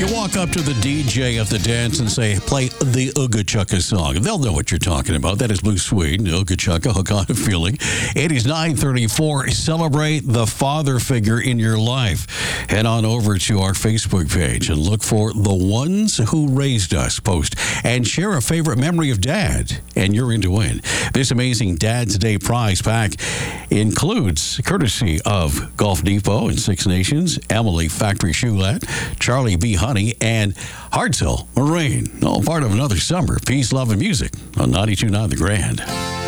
You walk up to the DJ of the dance and say, play the Ooga Chukka song. They'll know what you're talking about. That is Blue Swede, Ooga Chukka, Hook On a Feeling. It is 9:34. Celebrate the father figure in your life. Head on over to our Facebook page and look for The Ones Who Raised Us post and share a favorite memory of Dad, and you're in to win. This amazing Dad's Day prize pack includes courtesy of Golf Depot and Six Nations, Emily Factory Shoelat, Charlie B. Honey, and Hartzell Marine. All part of another summer. Peace, love, and music on 92.9 The Grand.